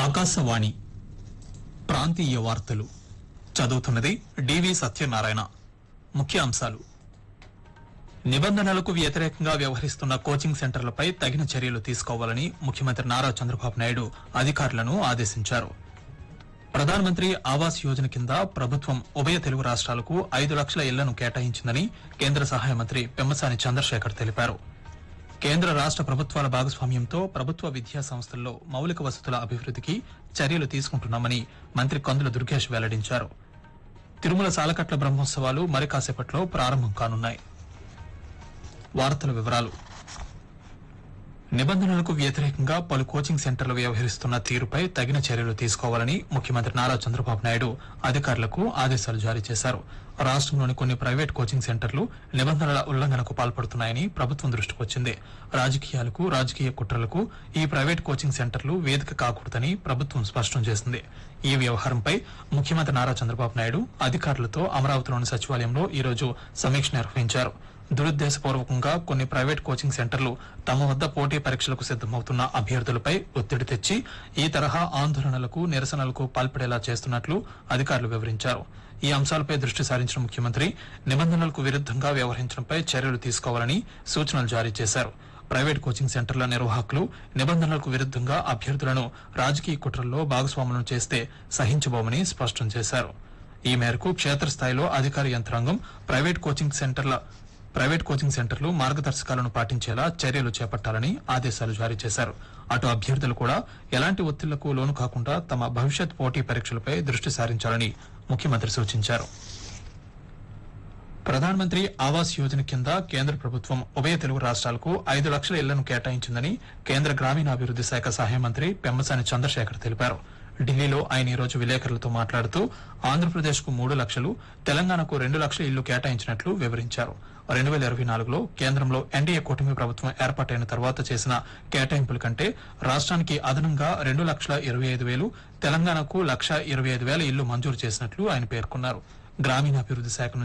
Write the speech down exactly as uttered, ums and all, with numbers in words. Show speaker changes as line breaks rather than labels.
ఆకాశవాణి ప్రాంతీయ వార్తలు చదువుతున్నది డివి సత్యనారాయణ. ముఖ్యాంశాలు: నిబంధనలకు వ్యతిరేకంగా వ్యవహరిస్తున్న కోచింగ్ సెంటర్లపై తగిన చర్యలు తీసుకోవాలని ముఖ్యమంత్రి నారా చంద్రబాబు నాయుడు అధికారులను ఆదేశించారు. ప్రధానమంత్రి ఆవాస్ యోజన కింద ప్రభుత్వం ఉభయ తెలుగు రాష్ట్రాలకు ఐదు లక్షల ఇళ్లను కేటాయించిందని కేంద్ర సహాయ మంత్రి పెమ్మసాని చంద్రశేఖర్ తెలిపారు. కేంద్ర రాష్ట ప్రభుత్వాల భాగస్వామ్యంతో ప్రభుత్వ విద్యా సంస్థల్లో మౌలిక వసతుల అభివృద్దికి చర్యలు తీసుకుంటున్నామని మంత్రి కందుల దుర్గేష్ వెల్లడించారు. తిరుమల సాలకట్ల బ్రహ్మోత్సవాలు మరి కాసేపట్లో ప్రారంభం కానున్నాయి. వార్తల వివరాలు: నిబంధనలకు వ్యతిరేకంగా పలు కోచింగ్ సెంటర్లు వ్యవహరిస్తున్న తీరుపై తగిన చర్యలు తీసుకోవాలని ముఖ్యమంత్రి నారా చంద్రబాబు నాయుడు అధికారులకు ఆదేశాలు జారీ చేశారు. రాష్టంలోని కొన్ని ప్రైవేట్ కోచింగ్ సెంటర్లు నిబంధనల ఉల్లంఘనకు పాల్పడుతున్నాయని ప్రభుత్వం దృష్టికొచ్చింది. రాజకీయాలకు రాజకీయ కుట్రలకు ఈ ప్రైవేట్ కోచింగ్ సెంటర్లు వేదిక కాకూడదని ప్రభుత్వం స్పష్టం చేసింది. ఈ వ్యవహారంపై ముఖ్యమంత్రి నారా చంద్రబాబు నాయుడు అధికారులతో అమరావతిలోని సచివాలయంలో ఈరోజు సమీక్ష నిర్వహించారు. దురుద్దేశపూర్వకంగా కొన్ని ప్రైవేట్ కోచింగ్ సెంటర్లు తమ వద్ద పోటీ పరీక్షలకు సిద్దమవుతున్న అభ్యర్థులపై ఒత్తిడి తెచ్చి ఈ తరహా ఆందోళనలకు నిరసనలకు పాల్పడేలా చేస్తున్నట్లు అధికారులు వివరించారు. ఈ అంశాలపై దృష్టి సారించిన ముఖ్యమంత్రి నిబంధనలకు విరుద్దంగా వ్యవహరించడంపై చర్యలు తీసుకోవాలని సూచనలు జారీ చేశారు. ప్రైవేట్ కోచింగ్ సెంటర్ల నిర్వాహకులు నిబంధనలకు విరుద్దంగా అభ్యర్థులను రాజకీయ కుట్రల్లో భాగస్వాములను చేస్తే సహించబోమని స్పష్టం చేశారు. ఈ మేరకు క్షేత్రస్థాయిలో అధికార యంత్రాంగం ప్రైవేట్ కోచింగ్ సెంటర్ల ప్రైవేట్ కోచింగ్ సెంటర్లు మార్గదర్శకాలను పాటించేలా చర్యలు చేపట్టాలని ఆదేశాలు జారీ చేశారు. అటు అభ్యర్థులు కూడా ఎలాంటి ఒత్తిళ్లకు లోను కాకుండా తమ భవిష్యత్ పోటీ పరీక్షలపై దృష్టి సారించాలని ముఖ్యమంత్రి సూచించారు. ప్రధానమంత్రి ఆవాస్ యోజన కింద కేంద్ర ప్రభుత్వం ఉభయ తెలుగు రాష్ట్రాలకు ఐదు లక్షల ఇళ్లను కేటాయించిందని కేంద్ర గ్రామీణాభివృద్ది శాఖ సహాయ మంత్రి పెమ్మసాని చంద్రశేఖర్ తెలిపారు. ఢిల్లీలో ఆయన ఈ రోజు విలేకరులతో మాట్లాడుతూ ఆంధ్రప్రదేశ్ కు మూడు లక్షలు, తెలంగాణకు రెండు లక్షల ఇళ్లు కేటాయించినట్లు వివరించారు. రెండు వేల ఇరవై నాలుగులో కేంద్రంలో ఎన్డీఏ కూటమి ప్రభుత్వం ఏర్పాటైన తర్వాత చేసిన కేటాయింపుల కంటే రాష్ట్రానికి అదనంగా రెండు లక్షల ఇరవై ఐదు వేలు, తెలంగాణకు లక్ష ఇరవై ఐదు వేల ఇళ్లు మంజూరు చేసినట్లు ఆయన పేర్కొన్నారు. గ్రామీణాభివృద్ది శాఖ